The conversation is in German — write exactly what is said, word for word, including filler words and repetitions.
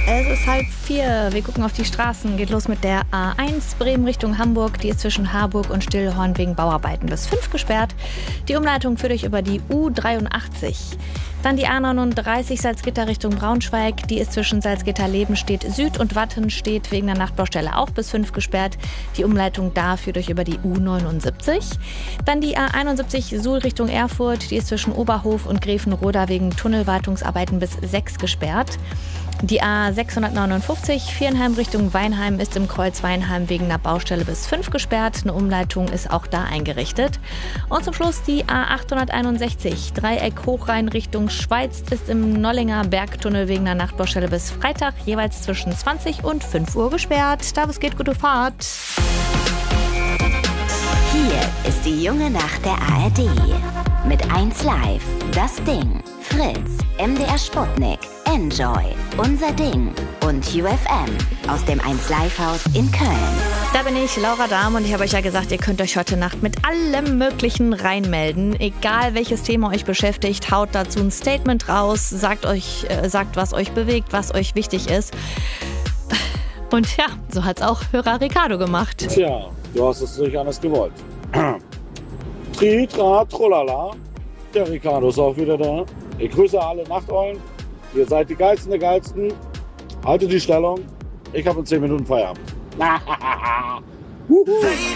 Es ist halb vier. Wir gucken auf die Straßen. Geht los mit der A eins Bremen Richtung Hamburg. Die ist zwischen Harburg und Stillhorn wegen Bauarbeiten bis fünf gesperrt. Die Umleitung führt euch über die U dreiundachtzig. Dann die A neununddreißig Salzgitter Richtung Braunschweig. Die ist zwischen Salzgitter-Lebenstedt Süd und Wattenstedt wegen der Nachtbaustelle auch bis fünf gesperrt. Die Umleitung da führt euch über die U neunundsiebzig. Dann die A einundsiebzig Suhl Richtung Erfurt. Die ist zwischen Oberhof und Grevenroda wegen Tunnelwartungsarbeiten bis sechs gesperrt. Die A sechshundertneunundfünfzig Viernheim Richtung Weinheim ist im Kreuz Weinheim wegen einer Baustelle bis fünf gesperrt. Eine Umleitung ist auch da eingerichtet. Und zum Schluss die A achthunderteinundsechzig Dreieck Hochrhein Richtung Schweiz ist im Nollinger Bergtunnel wegen einer Nachtbaustelle bis Freitag jeweils zwischen zwanzig und fünf Uhr gesperrt. Davis geht, gute Fahrt. Hier ist die junge Nacht der A R D. Mit eins Live, Das Ding, Fritz, M D R Sputnik, Enjoy, Unser Ding und U F M aus dem eins Live Haus in Köln. Da bin ich, Laura Dahm, und ich habe euch ja gesagt, ihr könnt euch heute Nacht mit allem Möglichen reinmelden. Egal welches Thema euch beschäftigt, haut dazu ein Statement raus, sagt euch, äh, sagt, was euch bewegt, was euch wichtig ist. Und ja, so hat's auch Hörer Ricardo gemacht. Tja, du hast es nicht anders gewollt. Tri, tra, trolala. Der Ricardo ist auch wieder da. Ich grüße alle Nachteulen. Ihr seid die Geilsten der Geilsten. Haltet die Stellung. Ich habe in zehn Minuten Feierabend.